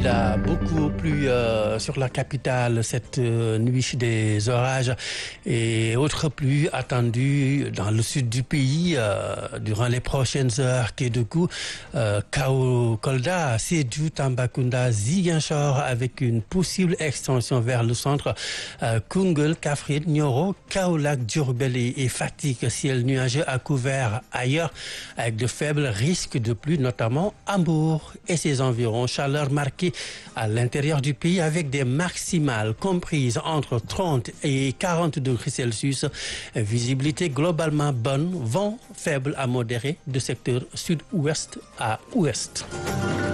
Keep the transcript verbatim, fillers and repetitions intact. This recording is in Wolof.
Il a beaucoup plu euh, sur la capitale cette euh, nuit, des orages et autres pluies attendues dans le sud du pays euh, durant les prochaines heures. Kédougou, euh, Kao Kolda, Sédhiou, Tambacounda, Ziguinchor avec une possible extension vers le centre. Euh, Koungheul, Kaffrine, Nioro, Kaolack, Diourbel et, et Fatick. Ciel nuageux à couvert ailleurs avec de faibles risques de pluie, notamment à Mbour et ses environs. Chaleur marquée à l'intérieur du pays avec des maximales comprises entre trente et quarante degrés Celsius. Visibilité globalement bonne, vent faible à modéré de secteur sud-ouest à ouest.